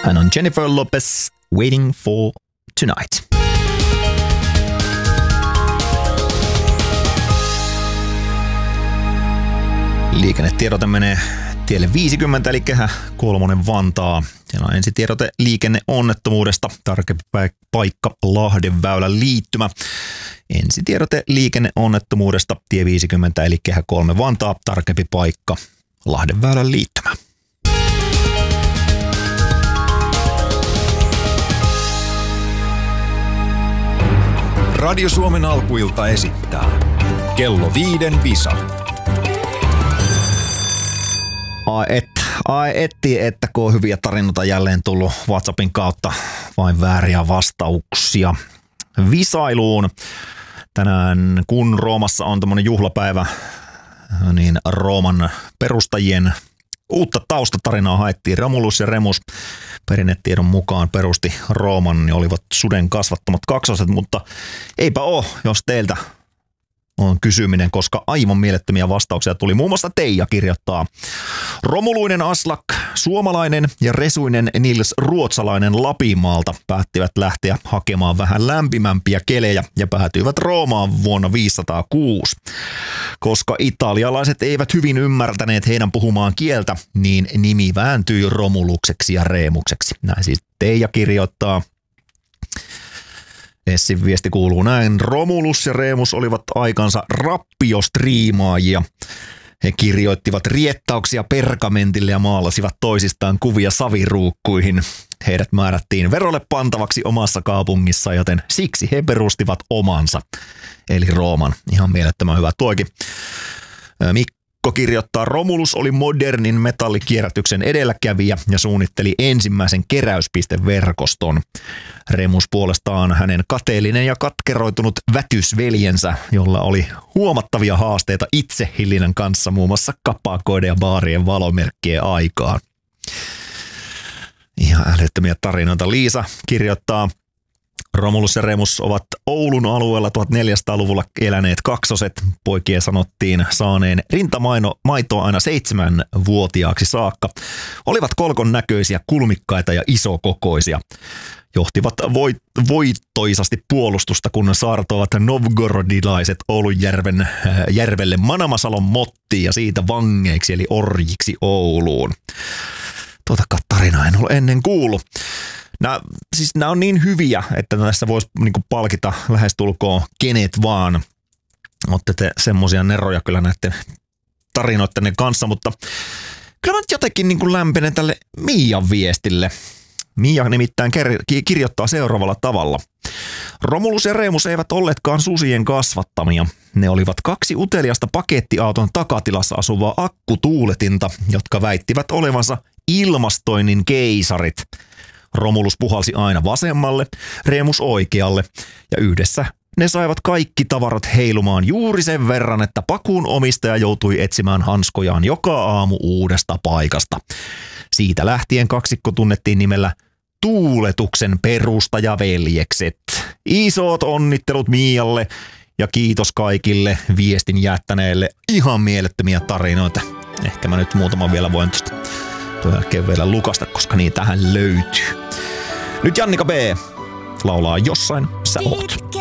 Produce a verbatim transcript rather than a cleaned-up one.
Hän on Jennifer Lopez, Waiting for Tonight. Liikennetiedote menee tielle viisikymmentä, eli Kehä kolmonen Vantaa. Siellä on ensitiedote liikenneonnettomuudesta, tarkempi paikka Lahdenväylän liittymä. Ensitiedote liikenneonnettomuudesta, tie viisikymmentä, eli Kehä kolme Vantaa, tarkempi paikka Lahdenväylän liittymä. Radio Suomen alkuilta esittää Kello viiden visa. Ai et, ai etti, että kun on hyviä tarinoita jälleen tullut WhatsAppin kautta, vain vääriä vastauksia visailuun. Tänään kun Roomassa on tämmöinen juhlapäivä, niin Rooman perustajien uutta taustatarinaa haettiin. Romulus ja Remus perinnetiedon mukaan perusti Rooman, niin olivat suden kasvattamat kaksoset, mutta eipä oo, jos teiltä on kysyminen, koska aivan mielettömiä vastauksia tuli. Muun muassa Teija kirjoittaa: Romuluinen Aslak, suomalainen ja Resuinen Nils, ruotsalainen Lapinmaalta, päättivät lähteä hakemaan vähän lämpimämpiä kelejä ja päätyivät Roomaan vuonna viisisataakuusi. Koska italialaiset eivät hyvin ymmärtäneet heidän puhumaan kieltä, niin nimi vääntyi Romulukseksi ja Reemukseksi. Näin siis Teija kirjoittaa. Essin viesti kuuluu näin: Romulus ja Remus olivat aikansa rappiostriimaajia. He kirjoittivat riettauksia pergamentille ja maalasivat toisistaan kuvia saviruukkuihin. Heidät määrättiin verolle pantavaksi omassa kaupungissa, joten siksi he perustivat omansa, eli Rooman. Ihan mielettömän hyvä tuokin. Mikko kirjoittaa: Romulus oli modernin metallikierrätyksen edelläkävijä ja suunnitteli ensimmäisen keräyspisteverkoston. Remus puolestaan hänen kateellinen ja katkeroitunut vätysveljensä, jolla oli huomattavia haasteita itsehillinnän kanssa muun muassa kapakoiden ja baarien valomerkkien aikaan. Ihan älyttömiä tarinoita. Liisa kirjoittaa: Romulus ja Remus ovat Oulun alueella tuhatneljäsataaluvulla eläneet kaksoset. Poikien sanottiin saaneen rintamaitoa aina seitsemänvuotiaaksi saakka. Olivat kolkon näköisiä, kulmikkaita ja isokokoisia. Johtivat voit- voittoisasti puolustusta, kun saartoivat novgorodilaiset Oulunjärven äh, järvelle Manamasalon mottiin ja siitä vangeiksi eli orjiksi Ouluun. Tuota tarinaa en ole ennen kuullut. Nämä, siis nämä on niin hyviä, että tässä voisi niinku palkita lähestulkoon kenet vaan. Olette te semmoisia neroja kyllä näiden tarinoiden kanssa, mutta kyllä mä nyt jotenkin niinku lämpenen tälle Miian viestille. Miia nimittäin kirjoittaa seuraavalla tavalla: Romulus ja Remus eivät olleetkaan susien kasvattamia. Ne olivat kaksi uteliasta pakettiauton takatilassa asuvaa akkutuuletinta, jotka väittivät olevansa ilmastoinnin keisarit. Romulus puhalsi aina vasemmalle, Remus oikealle, ja yhdessä ne saivat kaikki tavarat heilumaan juuri sen verran, että pakuun omistaja joutui etsimään hanskojaan joka aamu uudesta paikasta. Siitä lähtien kaksikko tunnettiin nimellä Tuuletuksen perustajaveljekset. Isot onnittelut Mialle ja kiitos kaikille viestin jättäneille. Ihan mielettömiä tarinoita. Ehkä mä nyt muutama vielä voin tuosta tuon jälkeen vielä lukasta, koska niitähän löytyy. Nyt Jannika B laulaa Jossain sä oot.